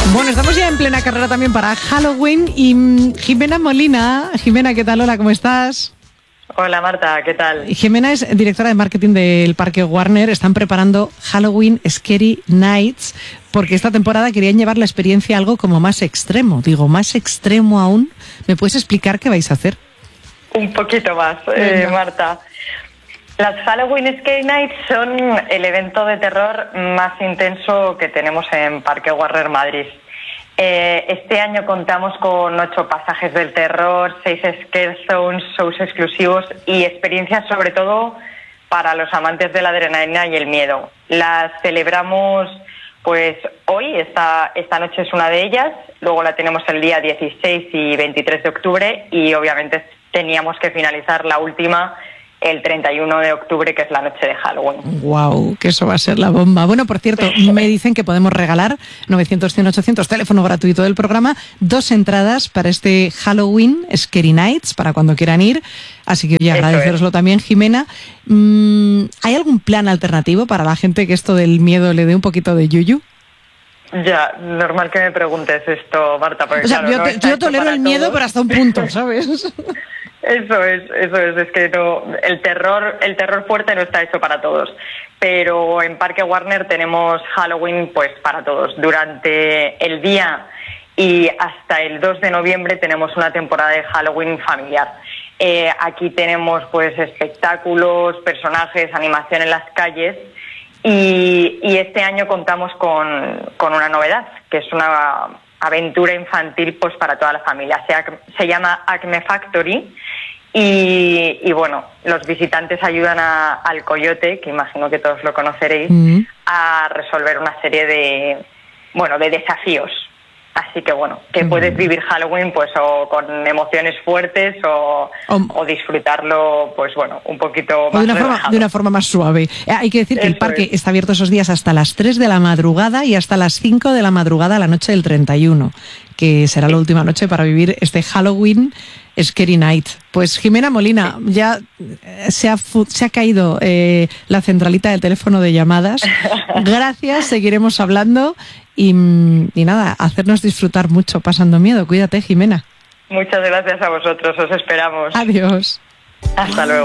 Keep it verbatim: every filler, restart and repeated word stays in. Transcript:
Bueno, estamos ya en plena carrera también para Halloween y mm, Jimena Molina. Jimena, ¿qué tal? Hola, ¿cómo estás? Hola Marta, ¿qué tal? Jimena es directora de marketing del Parque Warner. Están preparando Halloween Scary Nights porque esta temporada querían llevar la experiencia a algo como más extremo. Digo, más extremo aún. ¿Me puedes explicar qué vais a hacer? Un poquito más, eh, Marta. Las Halloween Scary Nights son el evento de terror más intenso que tenemos en Parque Warner Madrid. Eh, este año contamos con ocho pasajes del terror, seis scare zones, shows exclusivos y experiencias sobre todo para los amantes de la adrenalina y el miedo. Las celebramos pues hoy, esta, esta noche es una de ellas, luego la tenemos el día dieciséis y veintitrés de octubre y obviamente teníamos que finalizar la última el treinta y uno de octubre, que es la noche de Halloween. Guau, que eso va a ser la bomba. Bueno, por cierto, me dicen que podemos regalar novecientos, cien, ochocientos, teléfono gratuito del programa, dos entradas para este Halloween Scary Nights, para cuando quieran ir. Así que voy a agradeceroslo también, Jimena. Mm, ¿Hay algún plan alternativo para la gente que esto del miedo le dé un poquito de yuyu? Ya, normal que me preguntes esto, Marta, porque o sea, claro, yo, no te, está yo hecho tolero para el miedo, todos. pero hasta un punto, ¿sabes? Eso es, eso es, es que no, el terror, el terror fuerte no está hecho para todos, pero en Parque Warner tenemos Halloween pues para todos. Durante el día y hasta el dos de noviembre tenemos una temporada de Halloween familiar. Eh, aquí tenemos pues espectáculos, personajes, animación en las calles y, y este año contamos con, con una novedad, que es una aventura infantil pues para toda la familia. Se, se llama Acme Factory. Y, y bueno, los visitantes ayudan a, al coyote, que imagino que todos lo conoceréis, mm. a resolver una serie de, bueno, de desafíos. Así que bueno, que mm. puedes vivir Halloween pues o con emociones fuertes o, oh. o disfrutarlo pues bueno, un poquito más o de una forma, de una forma más suave. Hay que decir que Eso el parque es. está abierto esos días hasta las tres de la madrugada y hasta las cinco de la madrugada la noche del treinta y uno, que será sí. la última noche para vivir este Halloween Scary Night. Pues Jimena Molina, sí. ya se ha, se ha caído eh, la centralita del teléfono de llamadas. Gracias, seguiremos hablando y, y nada, hacernos disfrutar mucho pasando miedo. Cuídate, Jimena. Muchas gracias a vosotros, os esperamos. Adiós. Hasta luego.